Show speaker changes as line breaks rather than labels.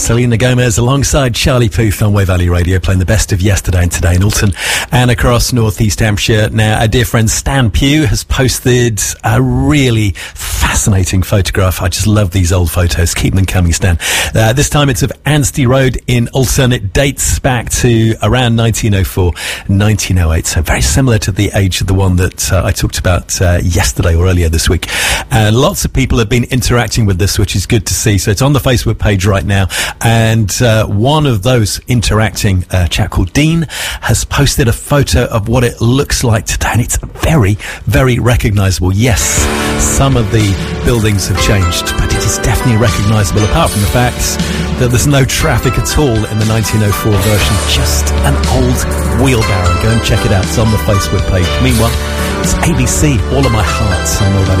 Selena Gomez alongside Charlie Puth on Way Valley Radio, playing the best of yesterday and today in Alton and across North East Hampshire. Now, our dear friend Stan Pugh has posted a really fascinating photograph. I just love these old photos. Keep them coming, Stan. This time it's of Anstey Road in Alton. It dates back to around 1904, 1908. So very similar to the age of the one that I talked about yesterday or earlier this week. And lots of people have been interacting with this, which is good to see. So it's on the Facebook page right now. And one of those interacting, a chap called Dean, has posted a photo of what it looks like today. And it's very, very recognisable. Yes, some of the buildings have changed, but it is definitely recognisable, apart from the fact that there's no traffic at all in the 1904 version. Just an old wheelbarrow. Go and check it out. It's on the Facebook page. Meanwhile, it's ABC, All of My Heart on Mobile.